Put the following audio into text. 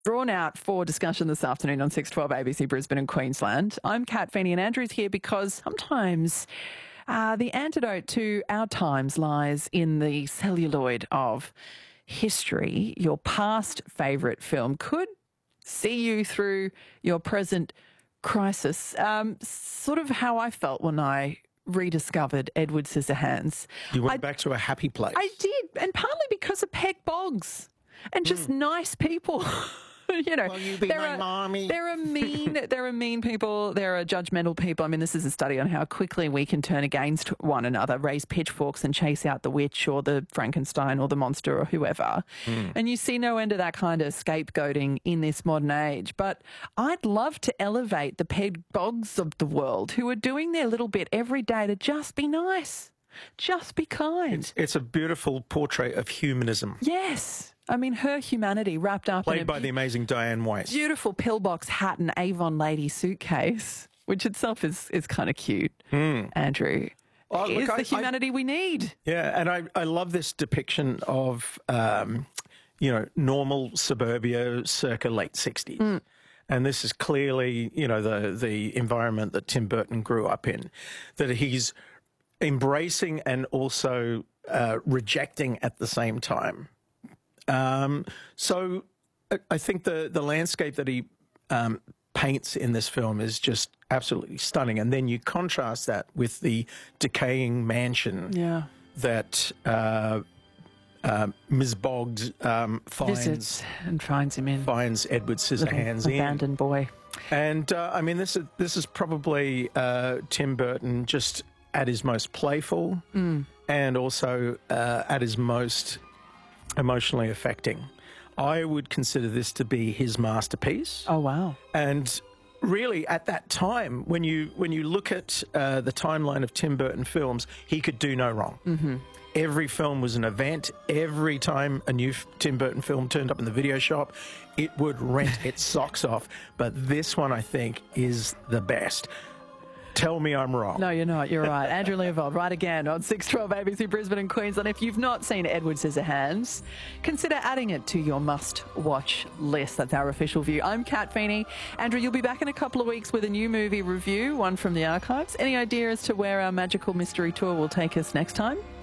Drawn out for discussion this afternoon on 612 ABC Brisbane and Queensland. I'm Kat Feeney and Andrew's here because sometimes the antidote to our times lies in the celluloid of history. Your past favourite film could see you through your present crisis. Sort of how I felt when I rediscovered Edward Scissorhands. You went back to a happy place. I did, and partly because of Peg Boggs and just nice people. You know, Will you be my mommy? There are mean people. There are judgmental people. I mean, this is a study on how quickly we can turn against one another, raise pitchforks and chase out the witch or the Frankenstein or the monster or whoever. And you see no end of that kind of scapegoating in this modern age. But I'd love to elevate the Peg Boggs of the world who are doing their little bit every day to just be nice, just be kind. It's a beautiful portrait of humanism. Yes. I mean, her humanity wrapped up Played by the amazing Diane Weiss. Beautiful pillbox hat and Avon lady suitcase, which itself is kind of cute, Andrew. Oh, Is look, the humanity we need. Yeah, and I love this depiction of, normal suburbia circa late 60s. And this is clearly, the environment that Tim Burton grew up in, that he's embracing and also rejecting at the same time. So I think the landscape that he paints in this film is just absolutely stunning. And then you contrast that with the decaying mansion that Ms. Boggs visits and finds him in. Finds Edward Scissorhands in. Abandoned boy. And, this is probably Tim Burton just at his most playful and also at his most emotionally affecting. I would consider this to be his masterpiece. Oh, wow. And really, at that time, when you look at the timeline of Tim Burton films, he could do no wrong. Every film was an event. Every time a new Tim Burton film turned up in the video shop, it would rent its socks off. But this one, I think, is the best. Tell me I'm wrong. No, you're not. You're right. Andrew Leopold, right again on 612 ABC Brisbane and Queensland. If you've not seen Edward Scissorhands, consider adding it to your must-watch list. That's our official view. I'm Kat Feeney. Andrew, you'll be back in a couple of weeks with a new movie review, one from the archives. Any idea as to where our magical mystery tour will take us next time?